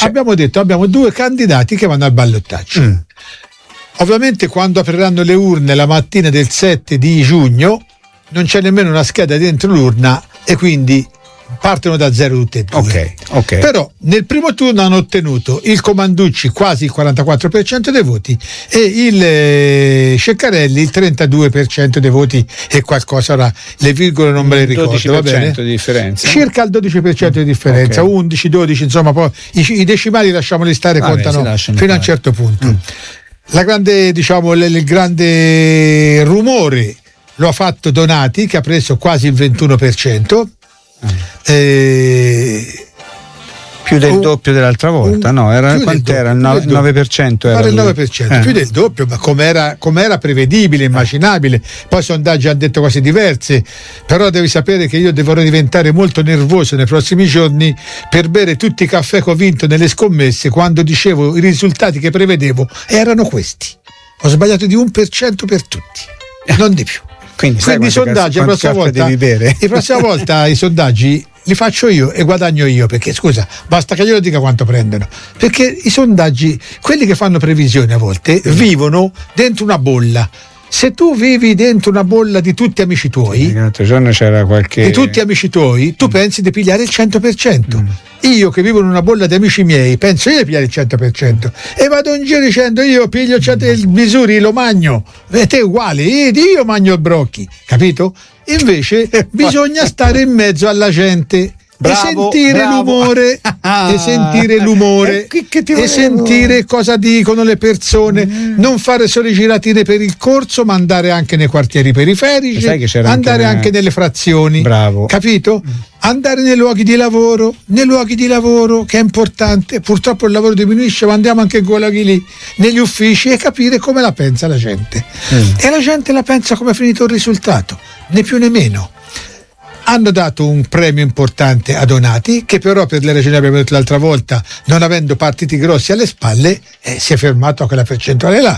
abbiamo detto abbiamo due candidati che vanno al ballottaggio. Ovviamente quando apriranno le urne la mattina del 7 di giugno non c'è nemmeno una scheda dentro l'urna e quindi partono da zero tutte e due. Ok. Però nel primo turno hanno ottenuto il Comanducci quasi il 44% dei voti e il Ceccarelli il 32% dei voti e qualcosa, ora le virgole non me le ricordo, 12% va bene? di differenza. Circa il 12% di differenza, 11, 12, insomma, poi i decimali lasciamoli stare, contano fino a un certo punto. La grande, diciamo, il grande rumore lo ha fatto Donati, che ha preso quasi il 21%. Più del doppio dell'altra volta, no? Era quant'era? Il 9%? Era il 9%, più del doppio, ma com'era prevedibile, immaginabile. Poi sondaggi hanno detto cose diverse, però devi sapere che io dovrò diventare molto nervoso nei prossimi giorni per bere tutti i caffè che ho vinto nelle scommesse quando dicevo i risultati che prevedevo erano questi. Ho sbagliato di 1% per tutti, non di più. Quindi i sondaggi la prossima volta i sondaggi li faccio io e guadagno io, perché scusa, basta che glielo dica quanto prendono, perché i sondaggi, quelli che fanno previsioni a volte vivono dentro una bolla. Se tu vivi dentro una bolla di tutti amici tuoi, l'altro giorno c'era qualche... di tutti amici tuoi, tu pensi di pigliare il 100%. Io che vivo in una bolla di amici miei penso io di pigliare il 100% e vado in giro dicendo io piglio il misuri, lo magno, e te uguale, io magno il brocchi, capito? Invece bisogna stare in mezzo alla gente. Bravo, e sentire l'umore e sentire l'umore e sentire cosa dicono le persone, non fare solo giratine per il corso ma andare anche nei quartieri periferici, andare anche nelle frazioni. Bravo. Capito? Andare nei luoghi di lavoro che è importante. Purtroppo il lavoro diminuisce, ma andiamo anche in quei luoghi lì, negli uffici, e capire come la pensa la gente. E la gente la pensa come è finito il risultato, né più né meno. Hanno dato un premio importante a Donati, che però per le ragioni che abbiamo detto l'altra volta, non avendo partiti grossi alle spalle, si è fermato a quella percentuale là.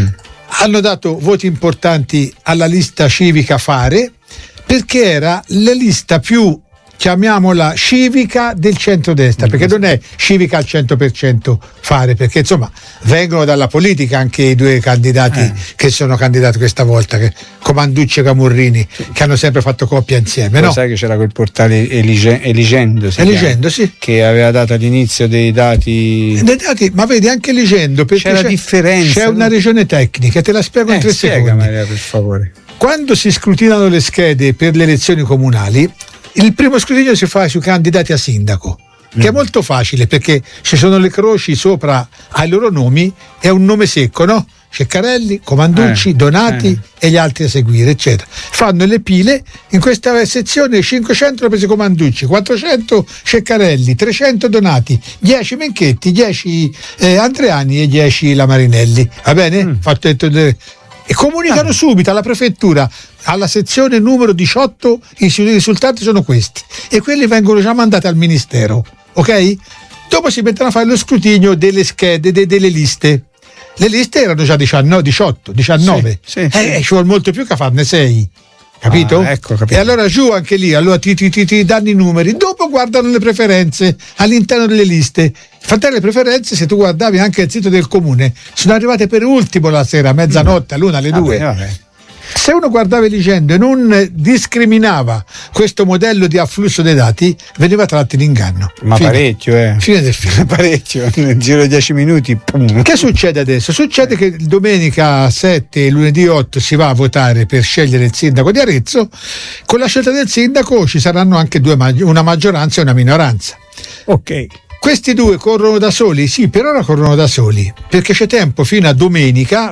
Hanno dato voti importanti alla lista civica Fare, perché era la lista più, chiamiamola, civica del centrodestra, perché non è civica al 100% Fare, perché insomma vengono dalla politica anche i due candidati che sono candidati questa volta, che Comanducci e Camurrini, che hanno sempre fatto coppia insieme, no? Sai che c'era quel portale Eligendo, sì, che aveva dato all'inizio dei dati, ma vedi anche Eligendo, perché c'è differenza, c'è una regione tecnica, te la spiego in 3 secondi. Maria, per favore. Quando si scrutinano le schede per le elezioni comunali, il primo scrutinio si fa sui candidati a sindaco, che è molto facile perché ci sono le croci sopra ai loro nomi, è un nome secco, no? Ceccarelli, Comanducci, Donati e gli altri a seguire, eccetera. Fanno le pile, in questa sezione 500 hanno preso Comanducci, 400 Ceccarelli, 300 Donati, 10 Menchetti, 10 Andreani e 10 Lamarinelli. Va bene? Fatto detto, e comunicano subito alla prefettura, alla sezione numero 18, i risultati sono questi, e quelli vengono già mandati al ministero, ok? Dopo si mettono a fare lo scrutinio delle schede, delle liste. Le liste erano già 18, 19, sì. Ci vuole molto più che a farne 6. Capito? Ecco, capito. E allora giù anche lì, allora ti danno i numeri, dopo guardano le preferenze all'interno delle liste. Infatti le preferenze, se tu guardavi anche il sito del comune, sono arrivate per ultimo la sera, a mezzanotte, all'una, alle 2. Vabbè. Se uno guardava Eligendo e non discriminava questo modello di afflusso dei dati, veniva tratto in inganno. Ma parecchio, Fine del film. Parecchio, nel giro di 10 minuti. Pum. Che succede adesso? Succede che domenica 7 e lunedì 8 si va a votare per scegliere il sindaco di Arezzo. Con la scelta del sindaco ci saranno anche una maggioranza e una minoranza. Ok. Questi due corrono da soli? Sì, per ora corrono da soli, perché c'è tempo fino a domenica,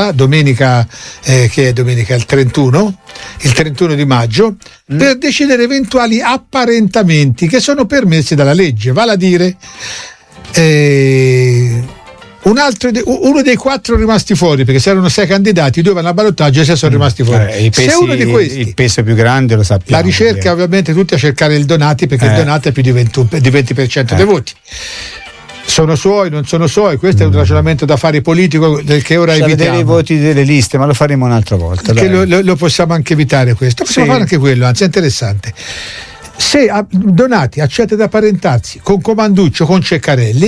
che è domenica il 31 di maggio, per decidere eventuali apparentamenti che sono permessi dalla legge, vale a dire uno dei 4 rimasti fuori, perché se erano 6 candidati, 2 vanno a ballottaggio e 6 sono rimasti fuori. Se uno di questi, il peso più grande lo sappiamo. La ricerca ovviamente tutti a cercare il Donati, perché il Donati è più di 20% dei voti. Sono suoi, non sono suoi, questo è un ragionamento da fare politico che ora evitiamo. I voti delle liste, ma lo faremo un'altra volta. Lo possiamo anche evitare questo, possiamo fare anche quello, anzi è interessante. Se Donati accetta di apparentarsi con Comanducci o con Ceccarelli,